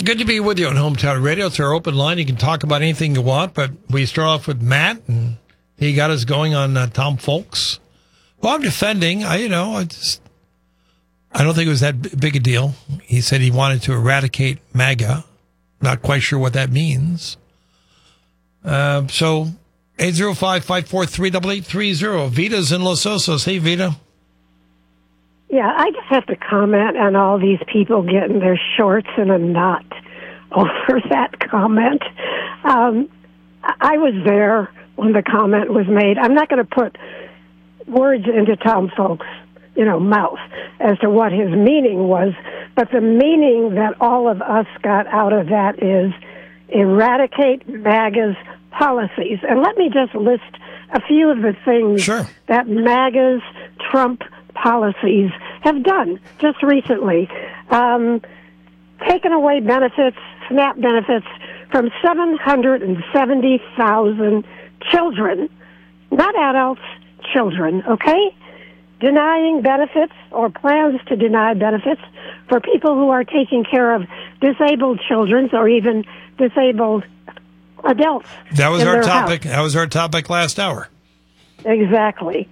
good to be with you on Hometown Radio. It's our open line. You can talk about anything you want, but we start off with Matt, and he got us going on Tom Folks. Well, I'm defending. I don't think it was that big a deal. He said he wanted to eradicate MAGA. Not quite sure what that means. So 805-543-8830. Vita's in Los Osos. Hey, Vita. Yeah, I just have to comment on all these people getting their shorts in a knot over that comment. I was there when the comment was made. I'm not going to put words into Tom Folks' mouth as to what his meaning was, but the meaning that all of us got out of that is eradicate MAGA's policies. And let me just list a few of the things that MAGA's Trump policies have done just recently. Taken away benefits, SNAP benefits, from 770,000 children, not adults, children, okay? Denying benefits or plans to deny benefits for people who are taking care of disabled children or even disabled adults. That was our topic. That was our topic last hour. Exactly.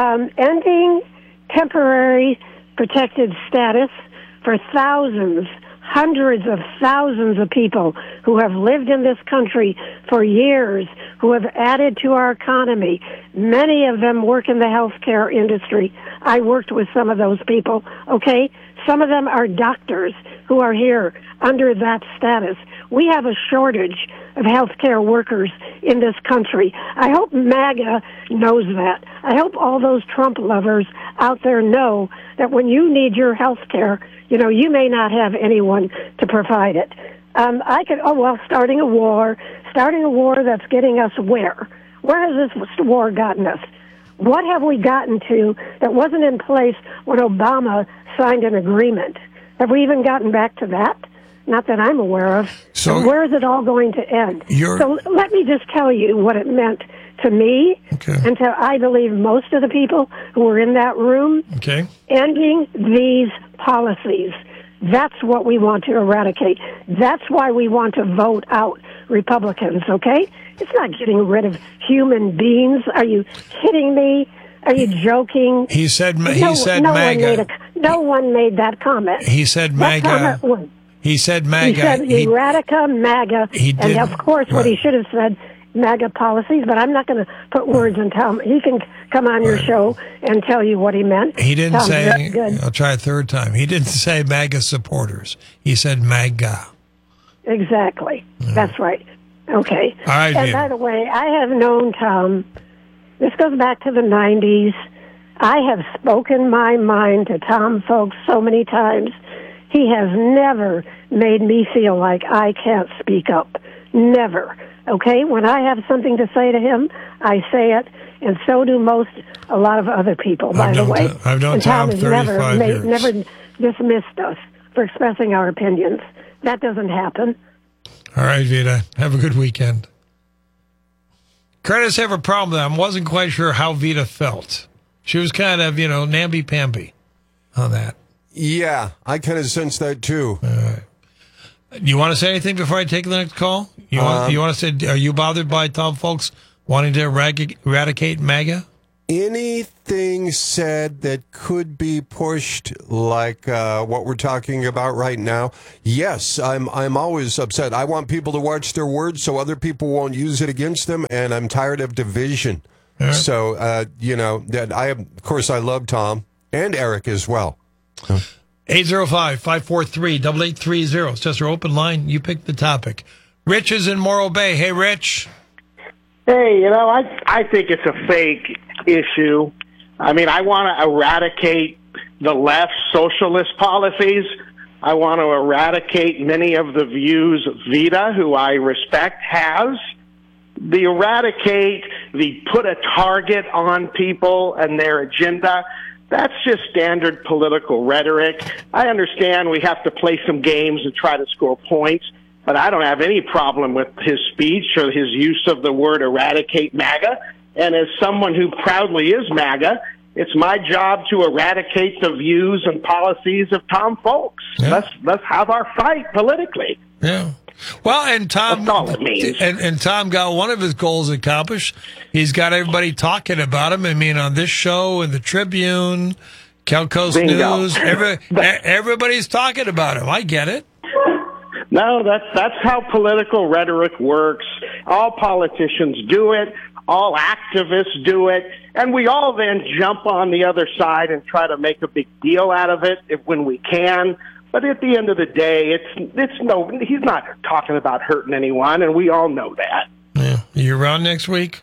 Ending temporary protected status for thousands, hundreds of thousands of people who have lived in this country for years, who have added to our economy. Many of them work in the healthcare industry. I worked with some of those people, okay? Some of them are doctors who are here under that status. We have a shortage of healthcare workers in this country. I hope MAGA knows that. I hope all those Trump lovers out there know that when you need your healthcare, you may not have anyone to provide it. Starting a war that's getting us where? Where has this war gotten us? What have we gotten to that wasn't in place when Obama signed an agreement? Have we even gotten back to that? Not that I'm aware of. So where is it all going to end? So let me just tell you what it meant to me and to, I believe, most of the people who were in that room. Okay. Ending these policies. That's what we want to eradicate. That's why we want to vote out Republicans, okay? It's not getting rid of human beings. Are you kidding me? Are you joking? He said MAGA. No one made that comment. He said MAGA. He said MAGA. He said eradicate MAGA. And of course, what he should have said, MAGA policies, but I'm not going to put words in Tom. He can come on your show and tell you what he meant. He didn't say, I'll try a third time. He didn't say MAGA supporters. He said MAGA. Exactly. That's right. Okay. All right, and by the way, I have known Tom. This goes back to the 90s. I have spoken my mind to Tom Folks so many times. He has never made me feel like I can't speak up. Never. Okay? When I have something to say to him, I say it, and so do a lot of other people, by the way. I've known Tom 35 years. Never dismissed us for expressing our opinions. That doesn't happen. All right, Vita. Have a good weekend. Curtis have a problem with that. I wasn't quite sure how Vita felt. She was kind of, namby-pamby on that. Yeah, I kind of sensed that too. You want to say anything before I take the next call? You want to say, are you bothered by Tom Folks wanting to eradicate MAGA? Anything said that could be pushed, like what we're talking about right now, yes, I'm always upset. I want people to watch their words so other people won't use it against them, and I'm tired of division. Right. So, that of course, I love Tom and Eric as well. 805-543-8830. It's just our open line. You pick the topic. Rich is in Morro Bay. Hey, Rich. Hey, I think it's a fake issue. I mean, I want to eradicate the left's socialist policies. I want to eradicate many of the views Vita, who I respect, has. The eradicate, the put a target on people and their agenda, that's just standard political rhetoric. I understand we have to play some games and try to score points, but I don't have any problem with his speech or his use of the word eradicate MAGA. And as someone who proudly is MAGA It's my job to eradicate the views and policies of Tom Folks. Yeah. Let's have our fight politically. Yeah. Well, and Tom, That's all it means. and Tom got one of his goals accomplished. He's got everybody talking about him. I mean, on this show and the Tribune, Cal Coast Bingo. News, everybody's talking about him. I get it. No, that's how political rhetoric works. All politicians do it. All activists do it. And we all then jump on the other side and try to make a big deal out of it when we can. But at the end of the day, he's not talking about hurting anyone, and we all know that. Yeah. Are you around next week?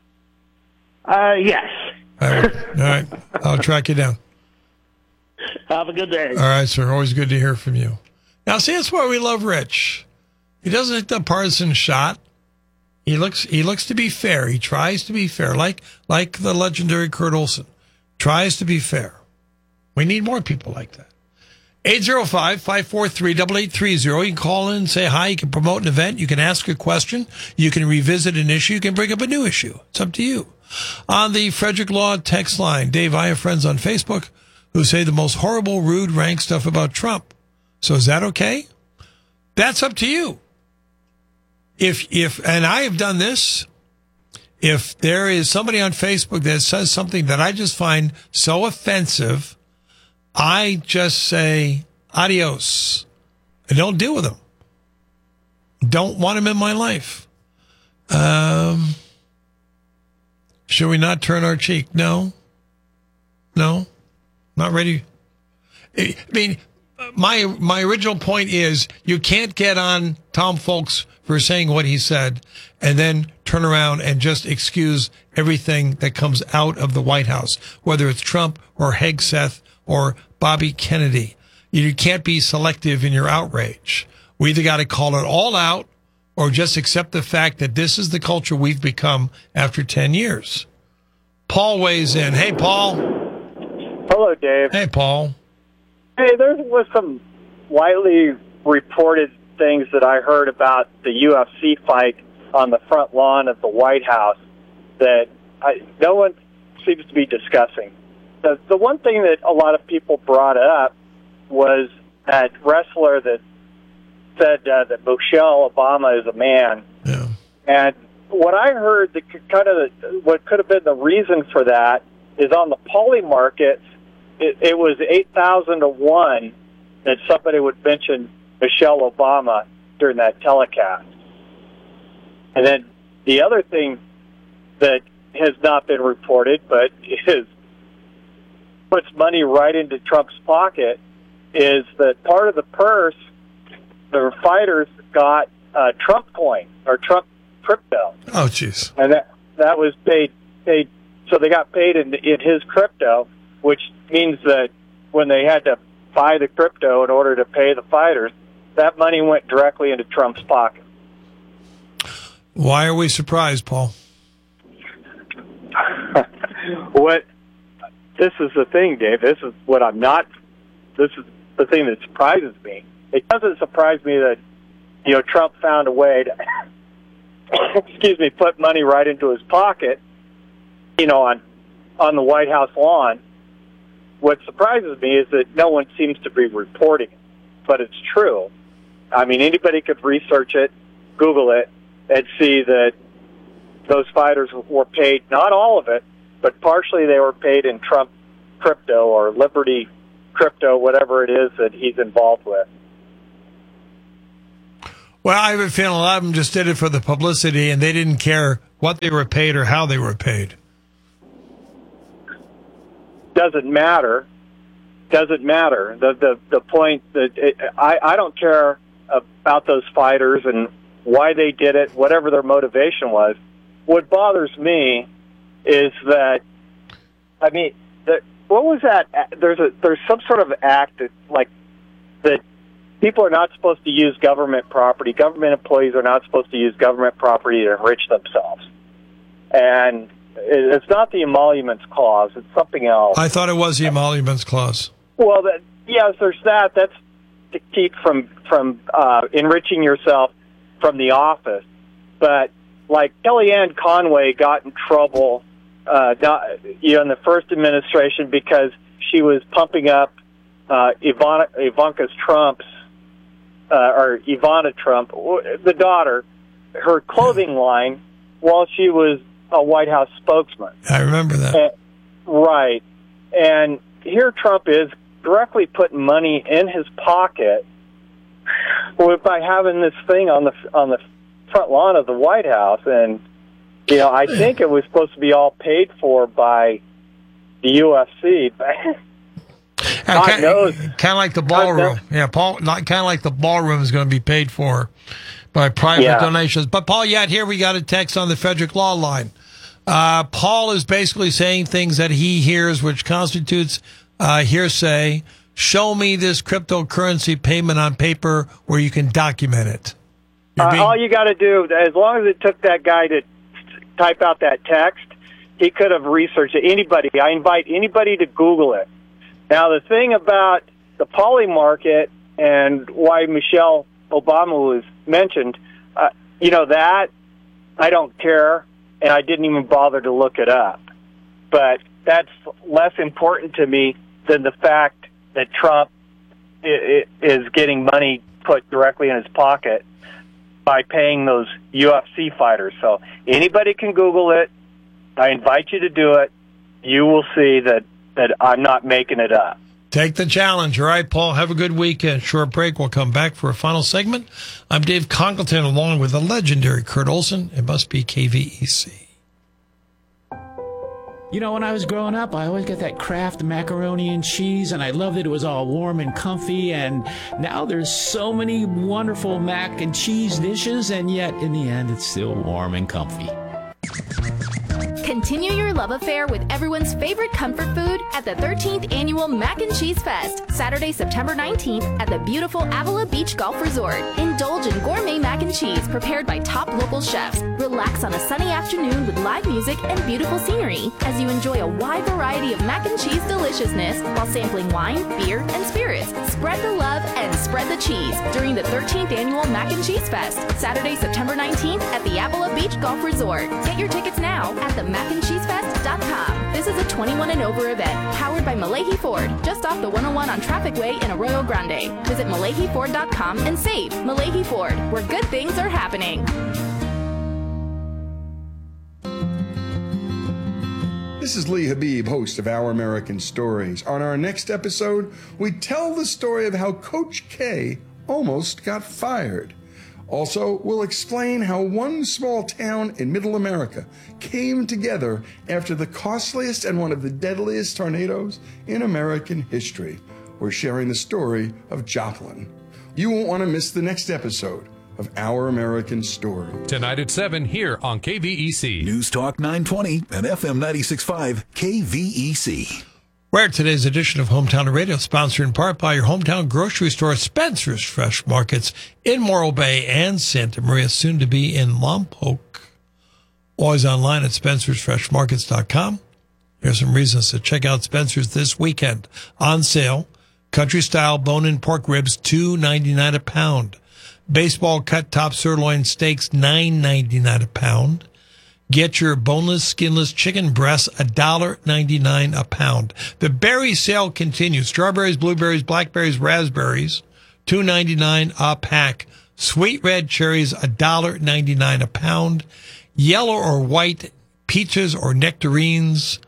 Yes. All right. I'll track you down. Have a good day. All right, sir. Always good to hear from you. Now, see, that's why we love Rich. He doesn't hit the partisan shot. He looks to be fair. He tries to be fair, like the legendary Kurt Olson. Tries to be fair. We need more people like that. 805-543-8830. You can call in and say hi. You can promote an event. You can ask a question. You can revisit an issue. You can bring up a new issue. It's up to you. On the Frederick Law text line, Dave, I have friends on Facebook who say the most horrible, rude, rank stuff about Trump. So is that okay? That's up to you. If and I have done this, if there is somebody on Facebook that says something that I just find so offensive, I just say adios. I don't deal with them. Don't want them in my life. Should we not turn our cheek? No, not ready. I mean, my original point is you can't get on Tom Folks for saying what he said and then turn around and just excuse everything that comes out of the White House, whether it's Trump or Hegseth or Bobby Kennedy. You can't be selective in your outrage. We either got to call it all out or just accept the fact that this is the culture we've become after 10 years. Paul weighs in. Hey, Paul. Hello, Dave. Hey, Paul. Hey, there was some widely reported things that I heard about the UFC fight on the front lawn of the White House that no one seems to be discussing. The one thing that a lot of people brought up was that wrestler that said that Michelle Obama is a man. Yeah. And what I heard, what could have been the reason for that is on the poly markets, it was 8,000 to 1 that somebody would mention Michelle Obama during that telecast. And then the other thing that has not been reported, but puts money right into Trump's pocket, is that part of the purse, the fighters got Trump coin or Trump crypto. Oh, jeez. And that was paid. So they got paid in his crypto, which means that when they had to buy the crypto in order to pay the fighters, that money went directly into Trump's pocket. Why are we surprised, Paul? This is the thing, Dave. This is the thing that surprises me. It doesn't surprise me that, Trump found a way to, put money right into his pocket, on the White House lawn. What surprises me is that no one seems to be reporting it, but it's true. I mean, anybody could research it, Google it, and see that those fighters were paid, not all of it, but partially they were paid in Trump crypto or Liberty crypto, whatever it is that he's involved with. Well, I have a feeling a lot of them just did it for the publicity, and they didn't care what they were paid or how they were paid. Doesn't matter. The point that I don't care about those fighters and why they did it, whatever their motivation was. What bothers me is that, what was that? There's some sort of act that people are not supposed to use government property. Government employees are not supposed to use government property to enrich themselves. And it's not the emoluments clause. It's something else. I thought it was the emoluments clause. Well, yes, there's that. That's to keep from enriching yourself from the office. But like Kellyanne Conway got in trouble in the first administration because she was pumping up Ivana Trump, the daughter, her clothing line while she was a White House spokesman. I remember that. Right. And here Trump is directly putting money in his pocket by having this thing on the front lawn of the White House. And, I think it was supposed to be all paid for by the UFC. God knows. Kind of like the ballroom. Yeah, Paul, kind of like the ballroom is going to be paid for by private donations. But, Paul, here we got a text on the Frederick Law Line. Paul is basically saying things that he hears, which constitutes hearsay. Show me this cryptocurrency payment on paper where you can document it. All you got to do, as long as it took that guy to type out that text, he could have researched it. I invite anybody to Google it. Now, the thing about the poly market and why Michelle Obama was mentioned, that I don't care, and I didn't even bother to look it up. But that's less important to me than the fact that Trump is getting money put directly in his pocket by paying those UFC fighters. So anybody can Google it. I invite you to do it. You will see that I'm not making it up. Take the challenge. All right, Paul, have a good weekend. Short break. We'll come back for a final segment. I'm Dave Congleton, along with the legendary Kurt Olson. It must be KVEC. When I was growing up, I always got that Kraft macaroni and cheese, and I loved that it was all warm and comfy, and now there's so many wonderful mac and cheese dishes, and yet, in the end, it's still warm and comfy. Continue your love affair with everyone's favorite comfort food at the 13th Annual Mac and Cheese Fest, Saturday, September 19th at the beautiful Avila Beach Golf Resort. Indulge in gourmet mac and cheese prepared by top local chefs. Relax on a sunny afternoon with live music and beautiful scenery as you enjoy a wide variety of mac and cheese deliciousness while sampling wine, beer, and spirits. Spread the love and spread the cheese during the 13th Annual Mac and Cheese Fest, Saturday, September 19th at the Avila Beach Golf Resort. Get your tickets now at themacandcheesefest.com. This is a 21 and over event, powered by Malahi Ford, just off the 101 on Traffic Way in Arroyo Grande. Visit MalahiFord.com and save. Malahi Ford, where good things are happening. This is Lee Habib, host of Our American Stories. On our next episode, we tell the story of how Coach K almost got fired. Also, we'll explain how one small town in Middle America came together after the costliest and one of the deadliest tornadoes in American history. We're sharing the story of Joplin. You won't want to miss the next episode of Our American Story. Tonight at 7 here on KVEC. News Talk 920 and FM 96.5 KVEC. Where today's edition of Hometown Radio is sponsored in part by your hometown grocery store, Spencer's Fresh Markets in Morro Bay and Santa Maria, soon to be in Lompoc. Always online at spencersfreshmarkets.com. Here's some reasons to check out Spencer's this weekend. On sale, country-style bone-in pork ribs, $2.99 a pound. Baseball cut top sirloin steaks, $9.99 a pound. Get your boneless, skinless chicken breasts, $1.99 a pound. The berry sale continues. Strawberries, blueberries, blackberries, raspberries, $2.99 a pack. Sweet red cherries, $1.99 a pound. Yellow or white peaches or nectarines,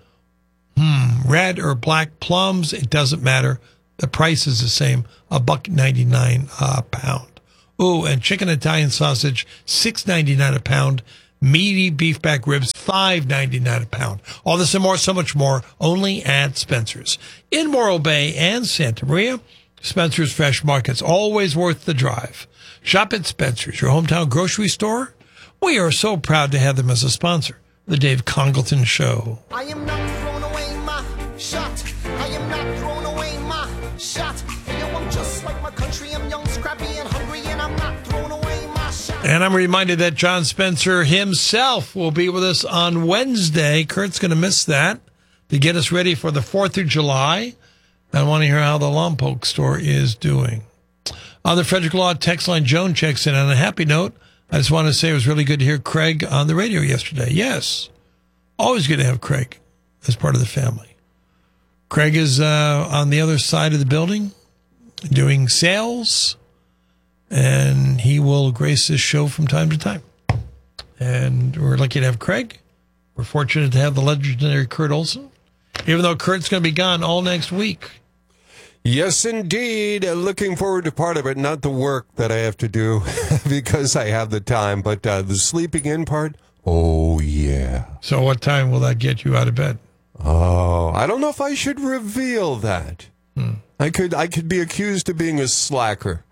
red or black plums, it doesn't matter. The price is the same, $1.99 a pound. Ooh, and chicken Italian sausage, $6.99 a pound. Meaty beef back ribs, $5.99 a pound. All this and more, so much more, only at Spencer's. In Morro Bay and Santa Maria, Spencer's Fresh Markets, always worth the drive. Shop at Spencer's, your hometown grocery store. We are so proud to have them as a sponsor. The Dave Congleton Show. I am not throwing away my shot. I am not throwing away my shot. Hey, yo, I'm just like my country. I'm young, scrappy, and hungry, and I'm not throwing away my shot. And I'm reminded that John Spencer himself will be with us on Wednesday. Kurt's going to miss that to get us ready for the 4th of July. I want to hear how the Lompoc store is doing. On the Frederick Law text line, Joan checks in. On a happy note, I just want to say it was really good to hear Craig on the radio yesterday. Yes. Always good to have Craig as part of the family. Craig is on the other side of the building doing sales, and he will grace this show from time to time. And we're lucky to have Craig. We're fortunate to have the legendary Kurt Olson, even though Kurt's going to be gone all next week. Yes, indeed. Looking forward to part of it, not the work that I have to do because I have the time, but the sleeping in part, oh, yeah. So what time will that get you out of bed? Oh, I don't know if I should reveal that. I could be accused of being a slacker.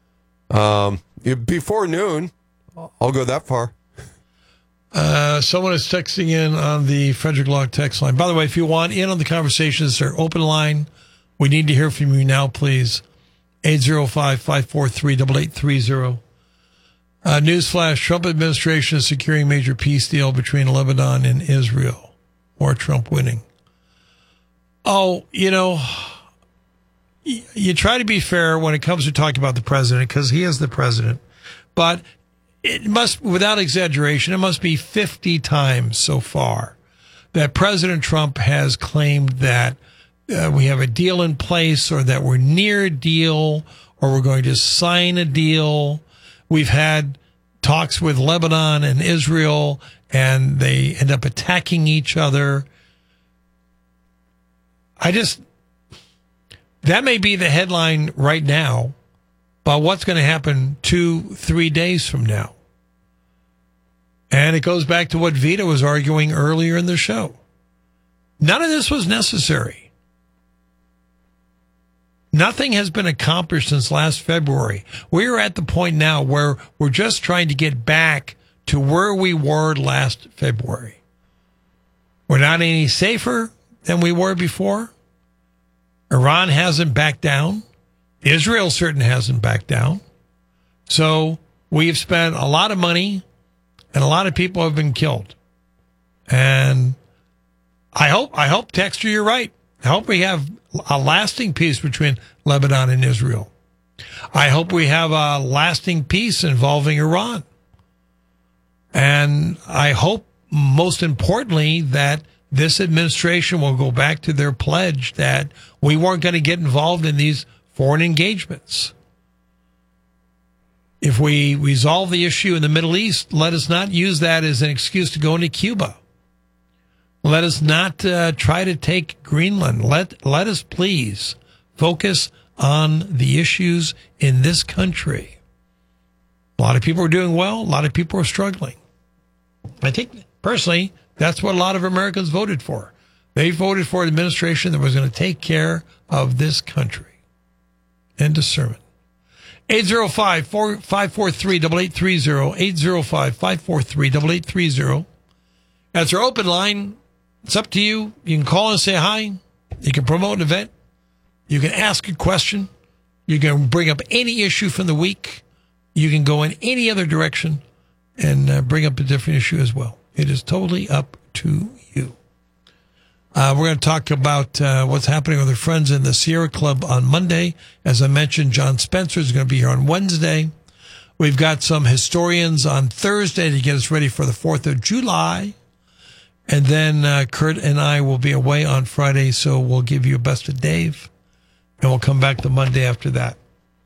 Before noon, I'll go that far. Someone is texting in on the Frederick Law text line. By the way, if you want in on the conversations, they're open line. We need to hear from you now, please. 805-543-8830. Newsflash, Trump administration is securing major peace deal between Lebanon and Israel. Or Trump winning. Oh, you know, you try to be fair when it comes to talking about the president, because he is the president. But it must, without exaggeration, it must be 50 times so far that President Trump has claimed that we have a deal in place, or that we're near a deal, or we're going to sign a deal. We've had talks with Lebanon and Israel, and they end up attacking each other. That may be the headline right now, but what's going to happen 2-3 days from now? And it goes back to what Vita was arguing earlier in the show. None of this was necessary. Nothing has been accomplished since last February. We are at the point now where we're just trying to get back to where we were last February. We're not any safer than we were before. Iran hasn't backed down. Israel certainly hasn't backed down. So we've spent a lot of money, and a lot of people have been killed. And I hope, Texter, you're right. I hope we have a lasting peace between Lebanon and Israel. I hope we have a lasting peace involving Iran. And I hope, most importantly, that this administration will go back to their pledge that we weren't going to get involved in these foreign engagements. If we resolve the issue in the Middle East, let us not use that as an excuse to go into Cuba. Let us not try to take Greenland. Let us please focus on the issues in this country. A lot of people are doing well. A lot of people are struggling. I think, personally, that's what a lot of Americans voted for. They voted for an administration that was going to take care of this country. End of sermon. 805-543-8830. 805-543-8830. That's our open line. It's up to you. You can call and say hi. You can promote an event. You can ask a question. You can bring up any issue from the week. You can go in any other direction and bring up a different issue as well. It is totally up to you. We're going to talk about what's happening with our friends in the Sierra Club on Monday. As I mentioned, John Spencer is going to be here on Wednesday. We've got some historians on Thursday to get us ready for the 4th of July. And then Kurt and I will be away on Friday, so we'll give you a Best of Dave. And we'll come back the Monday after that.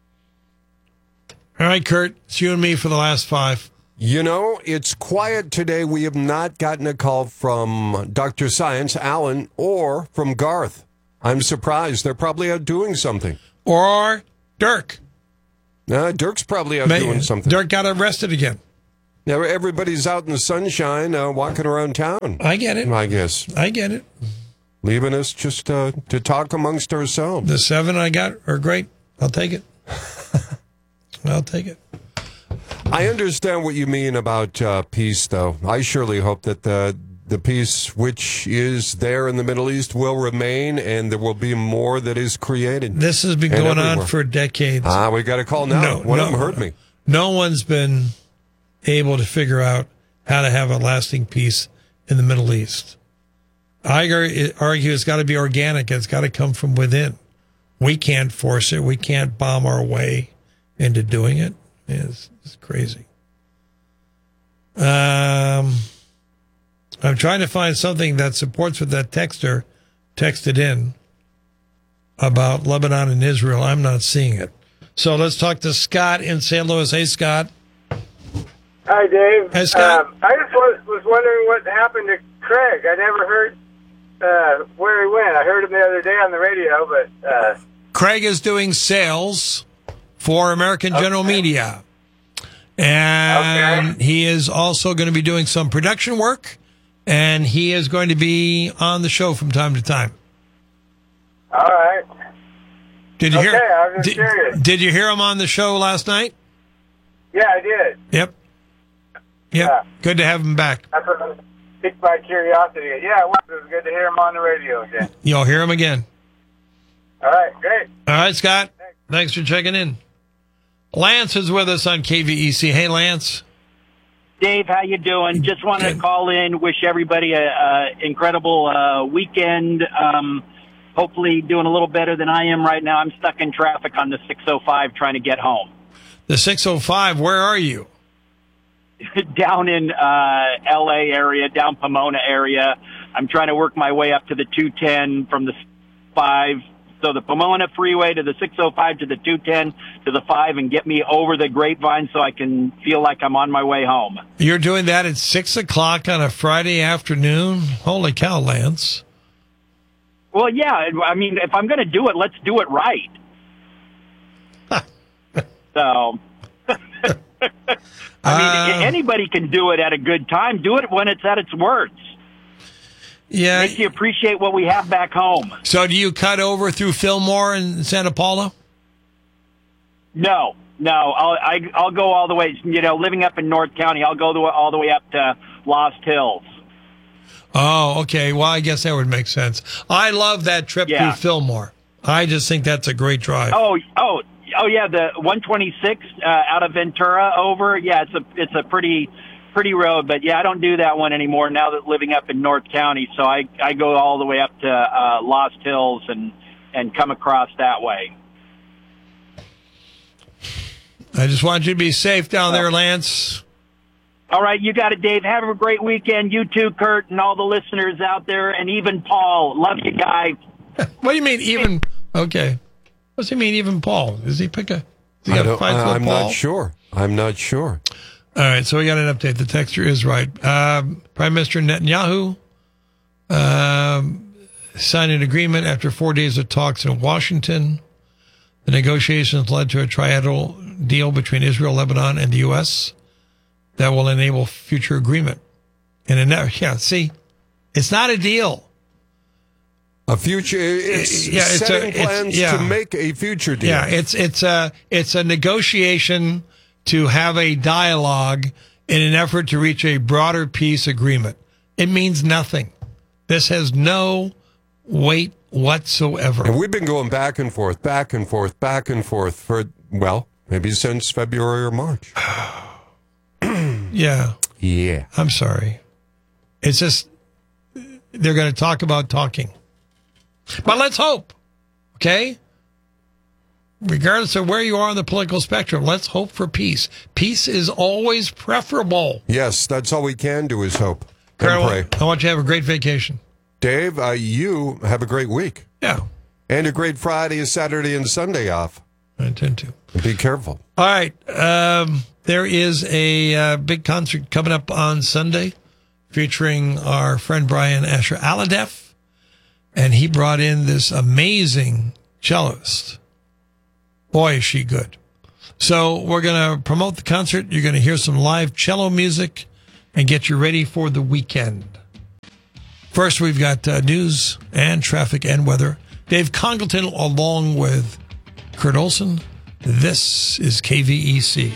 All right, Kurt, it's you and me for the last 5. You know, it's quiet today. We have not gotten a call from Dr. Science, Alan, or from Garth. I'm surprised. They're probably out doing something. Or Dirk. Dirk's probably out doing something. Dirk got arrested again. Now everybody's out in the sunshine, walking around town. I get it. I guess. I get it. Leaving us just to talk amongst ourselves. The 7 I got are great. I'll take it. I'll take it. I understand what you mean about peace, though. I surely hope that the peace which is there in the Middle East will remain, and there will be more that is created. This has been going on for decades. We got a call now. One of them heard me. No one's been able to figure out how to have a lasting peace in the Middle East. I argue it's got to be organic. It's got to come from within. We can't force it. We can't bomb our way into doing it. It's crazy. I'm trying to find something that supports what that texter texted in about Lebanon and Israel. I'm not seeing it. So let's talk to Scott in St. Louis. Hey, Scott. Hi, Dave. Hey, Scott. I just was wondering what happened to Craig. I never heard where he went. I heard him the other day on the radio, but... Craig is doing sales for American General Media. And he is also going to be doing some production work, and he is going to be on the show from time to time. All right. Did you hear? I was just curious. Did you hear him on the show last night? Yeah, I did. Yep. Yeah. Good to have him back. That's what piqued my curiosity. Yeah, it was good to hear him on the radio again. You'll hear him again. All right, great. All right, Scott. Thanks for checking in. Lance is with us on KVEC. Hey, Lance. Dave, how you doing? Just wanted to call in, wish everybody a incredible weekend. Hopefully doing a little better than I am right now. I'm stuck in traffic on the 605 trying to get home. The 605, where are you? Down in L.A. area, down Pomona area. I'm trying to work my way up to the 210 from the 5. So the Pomona Freeway to the 605 to the 210 to the 5 and get me over the Grapevine so I can feel like I'm on my way home. You're doing that at 6 o'clock on a Friday afternoon? Holy cow, Lance. Well, yeah. I mean, if I'm going to do it, let's do it right. So, I mean, anybody can do it at a good time. Do it when it's at its worst. Yeah. Makes you appreciate what we have back home. So do you cut over through Fillmore and Santa Paula? No. I'll go all the way, living up in North County, I'll go all the way up to Lost Hills. Oh, okay. Well, I guess that would make sense. I love that trip through Fillmore. I just think that's a great drive. Oh, yeah, the 126 out of Ventura over. Yeah, it's a pretty road, but yeah, I don't do that one anymore now that living up in North County. So I go all the way up to Lost Hills and come across that way. I just want you to be safe down there, Lance. All right, you got it, Dave. Have a great weekend. You too, Kurt, and all the listeners out there, and even Paul. Love you, guy. What do you mean, even? Okay. What's he mean, even Paul? Does he pick a? Does he got a fight with I'm Paul? not sure. I'm not sure. All right, so we got an update. The texter is right. Prime Minister Netanyahu signed an agreement after 4 days of talks in Washington. The negotiations led to a trilateral deal between Israel, Lebanon, and the U.S. that will enable future agreement. And it's not a deal. A future, it's setting plans to make a future deal. Yeah, it's a negotiation to have a dialogue in an effort to reach a broader peace agreement. It means nothing. This has no weight whatsoever. And we've been going back and forth for, maybe since February or March. Yeah. Yeah. I'm sorry. It's just, they're going to talk about talking. But let's hope, okay? Regardless of where you are on the political spectrum, let's hope for peace. Peace is always preferable. Yes, that's all we can do is hope and pray. I want you to have a great vacation. Dave, you have a great week. Yeah. And a great Friday, Saturday, and Sunday off. I intend to. Be careful. All right. There is a big concert coming up on Sunday featuring our friend Brian Asher Aladef. And he brought in this amazing cellist. Boy, is she good. So we're going to promote the concert. You're going to hear some live cello music and get you ready for the weekend. First, we've got news and traffic and weather. Dave Congleton along with Kurt Olson. This is KVEC.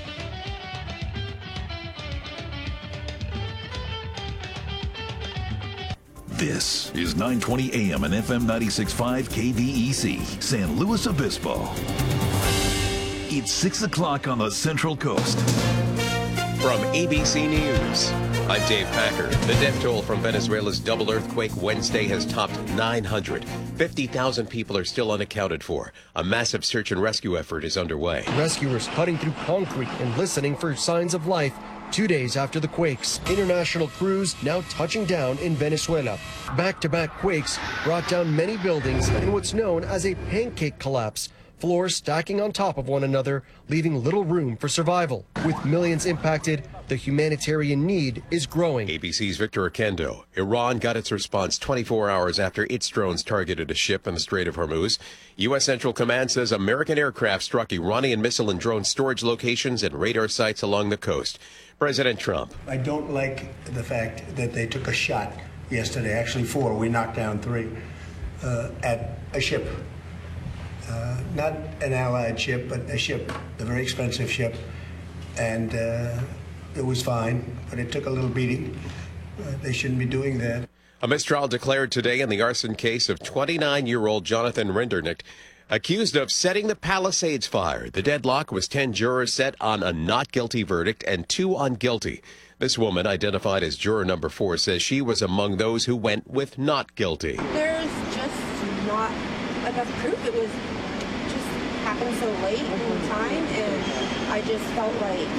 This is 920 AM and FM 96.5 KVEC, San Luis Obispo. It's 6 o'clock on the Central Coast. From ABC News, I'm Dave Packer. The death toll from Venezuela's double earthquake Wednesday has topped 900. 50,000 people are still unaccounted for. A massive search and rescue effort is underway. Rescuers cutting through concrete and listening for signs of life 2 days after the quakes, international crews now touching down in Venezuela. Back-to-back quakes brought down many buildings in what's known as a pancake collapse, floors stacking on top of one another, leaving little room for survival. With millions impacted, the humanitarian need is growing. ABC's Victor Oquendo. Iran got its response 24 hours after its drones targeted a ship in the Strait of Hormuz. U.S. Central Command says American aircraft struck Iranian missile and drone storage locations and radar sites along the coast. President Trump. I don't like the fact that they took a shot yesterday, actually 4, we knocked down 3, at a ship. Not an Allied ship, but a ship, a very expensive ship. And it was fine, but it took a little beating. They shouldn't be doing that. A mistrial declared today in the arson case of 29-year-old Jonathan Rendernick, accused of setting the Palisades fire. The deadlock was 10 jurors set on a not guilty verdict and 2 on guilty. This woman, identified as juror number 4, says she was among those who went with not guilty. There's just not enough proof. It was just happened so late in time, and I just felt like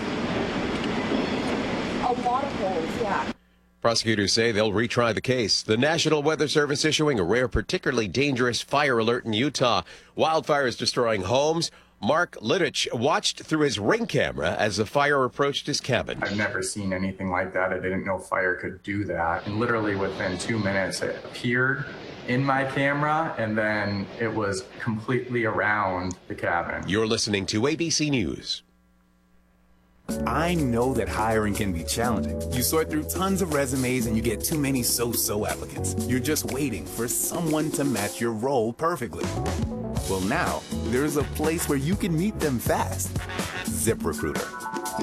a lot of holes, yeah. Prosecutors say they'll retry the case. The National Weather Service issuing a rare, particularly dangerous fire alert in Utah. Wildfires destroying homes. Mark Littich watched through his Ring camera as the fire approached his cabin. I've never seen anything like that. I didn't know fire could do that. And literally within 2 minutes, it appeared in my camera, and then it was completely around the cabin. You're listening to ABC News. I know that hiring can be challenging. You sort through tons of resumes and you get too many so-so applicants. You're just waiting for someone to match your role perfectly. Well, now, there's a place where you can meet them fast. ZipRecruiter.